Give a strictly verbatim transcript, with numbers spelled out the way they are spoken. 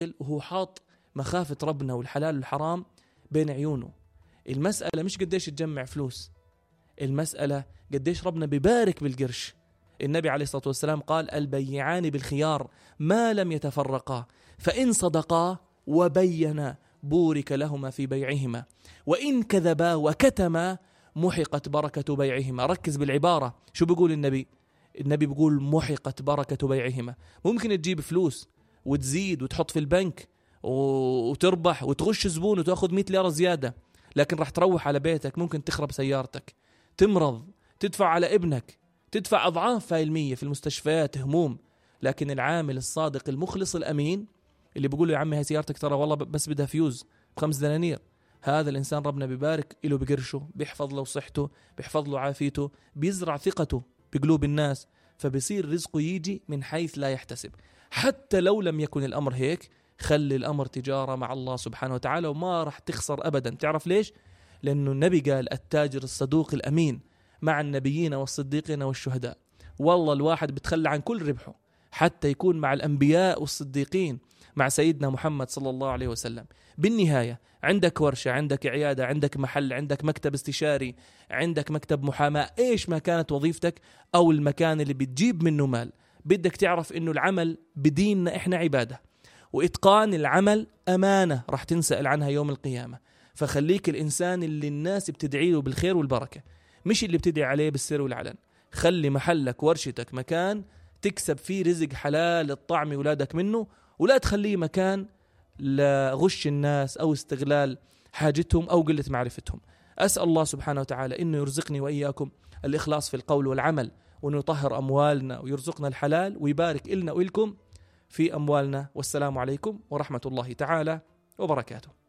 وهو حاط مخافة ربنا والحلال والحرام بين عيونه. المسألة مش قديش تجمع فلوس، المسألة قديش ربنا بيبارك بالقرش. النبي عليه الصلاة والسلام قال: البيعان بالخيار ما لم يتفرقا، فإن صدقا وبينا بورك لهما في بيعهما، وإن كذبا وكتما محقت بركة بيعهما. ركز بالعبارة، شو بيقول النبي؟ النبي بيقول محقت بركة بيعهما. ممكن تجيب فلوس وتزيد وتحط في البنك وتربح وتغش زبون وتأخذ مئة ليرة زيادة، لكن راح تروح على بيتك ممكن تخرب سيارتك، تمرض، تدفع على ابنك، تدفع أضعاف هاي المية في المستشفيات، هموم. لكن العامل الصادق المخلص الأمين اللي بيقول له: يا عمي هاي سيارتك ترى والله بس بدها فيوز بخمس دنانير، هذا الإنسان ربنا بيبارك له بقرشه، بيحفظ له صحته، بيحفظ له عافيته، بيزرع ثقته بقلوب الناس، فبصير رزقه يجي من حيث لا يحتسب. حتى لو لم يكن الأمر هيك، خلي الأمر تجارة مع الله سبحانه وتعالى وما راح تخسر أبدا. تعرف ليش؟ لأنه النبي قال: التاجر الصدوق الأمين مع النبيين والصديقين والشهداء. والله الواحد بتخلى عن كل ربحه حتى يكون مع الأنبياء والصديقين، مع سيدنا محمد صلى الله عليه وسلم. بالنهاية عندك ورشة، عندك عيادة، عندك محل، عندك مكتب استشاري، عندك مكتب محاماة، إيش ما كانت وظيفتك أو المكان اللي بتجيب منه مال، بدك تعرف إنه العمل بديننا إحنا عبادة، وإتقان العمل أمانة راح تنسأل عنها يوم القيامة. فخليك الإنسان اللي الناس بتدعي له بالخير والبركة، مش اللي بتدعي عليه بالسر والعلن. خلي محلك ورشتك مكان تكسب فيه رزق حلال الطعم ولادك منه، ولا تخليه مكان لغش الناس أو استغلال حاجتهم أو قلة معرفتهم. أسأل الله سبحانه وتعالى إنه يرزقني وإياكم الإخلاص في القول والعمل، وإنه يطهر أموالنا ويرزقنا الحلال ويبارك إلنا وإلكم في أموالنا. والسلام عليكم ورحمة الله تعالى وبركاته.